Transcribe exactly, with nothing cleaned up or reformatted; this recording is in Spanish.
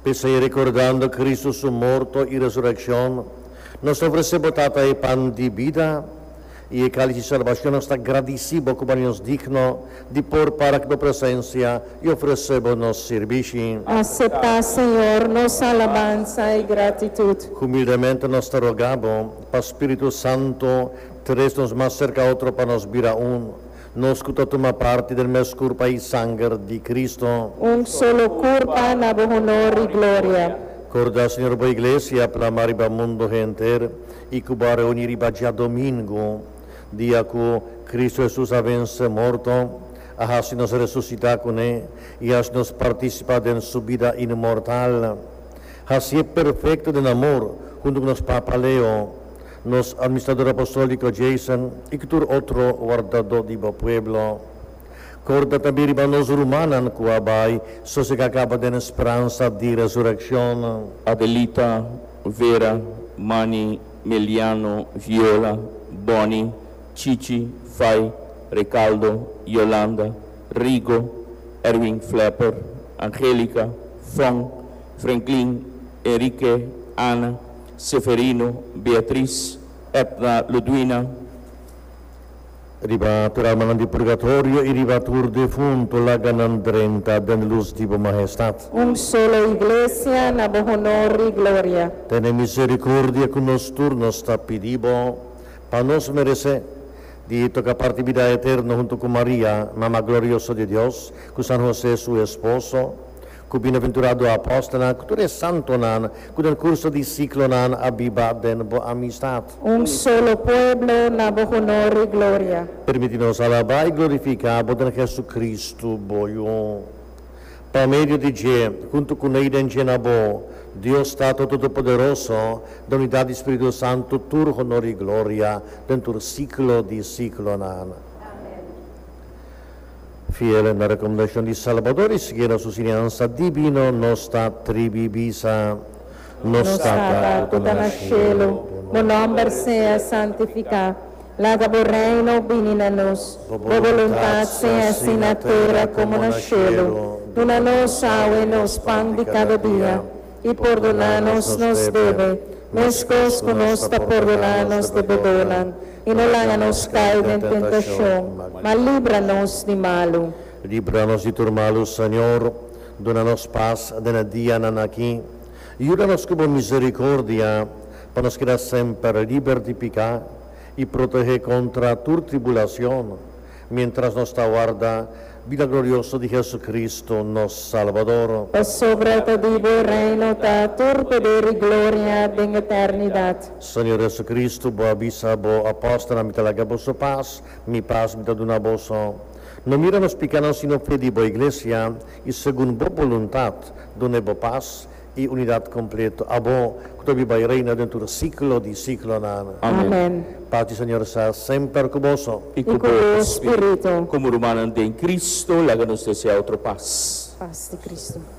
que se recordando Cristo su muerto y resurrección, nos ofrecemos tata y pan de vida y el cáliz de salvación está agradecido como nos digno de por para tu presencia y ofrecemos nos servici. Acepta, Señor, nuestra alabanza y gratitud. Humildemente nos te rogamos, para Espíritu Santo, traes-nos más cerca a otro para nos vir aún. Nos que toma parte del mes curpa y sangre de Cristo. Un solo curpa, na honor y gloria. Corda, Señor, por iglesia, para amar el mundo entero y que va a reunir ya domingo, día que Cristo Jesús ha vencido muerto, así nos resucita con él y así nos participa en su vida inmortal. Así es perfecto en amor, junto con los Papa Leo, nos administrador apostólico Jason y que tu otro guardador de pueblo. Corda también los romanos que abai, so se acaba de esperanza de resurrección. Adelita, Vera, Mani, Meliano, Viola, Boni, Cici, Fai, Ricaldo, Yolanda, Rigo, Erwin Flepper, Angelica, Fong, Franklin, Enrique, Ana, Seferino, Beatriz, Etna, Ludwina. Arrivato l'alma di purgatorio e arrivatur defunto la ganandrenta den luz di majestat. Un solo iglesia, na honor y gloria. Tene misericordia con nos turnos sta pedibo, pa nos merece di toca parte vida eterna junto con María, mamá gloriosa de Dios, con San José su esposo, con bienaventurado apóstol, con todo santo nan, con el curso di ciclo nan abiba den bo amistad. Un solo pueblo, na honor y gloria. Permitinos alabar y glorificar por Jesucristo, boyo. Por medio de Je, junto con él en Genabo, Dios Stato Todopoderoso, de unidad de Espíritu Santo, tur honor y gloria, dentro del ciclo di ciclo nan. Fiel na recomendación di Salvador y siguiendo su enseñanza divino, nostra tribibisa, Nostra tutta na cielo, mon nombre sea santificado, laga bo reino vini nos, bo voluntad sea así na terra como na cielo, dona nos hoy nos pan de cada día, y perdonanos nos debe, nuestros que nos perdonanos de bedonan, y no láganos caer en tentación, mas líbranos de malo. Líbranos de tu malo, Señor, donanos paz de día nanaki, ayúdanos con misericordia, para nos quedar siempre libres de pecar y proteger contra tu tribulación, mientras nos aguarda vida gloriosa de Jesucristo, nuestro Salvador. Por sobre todo el reino, da tu poder y gloria en eternidad. Señor Jesucristo, boa bisa, boa apóstol, mi talaga boso paz, mi paz mi duna boso. No mira nos pecados sino fe de boa iglesia, y según boa voluntad, done boa paz y unidad completa. Abo, que viva y reina dentro del ciclo di ciclo nan. Amen. Paz, Señor, sea sempre con vos. Y Y con el Espíritu. Como hermanos de Cristo, láganos desea otro paz. Paz de Cristo.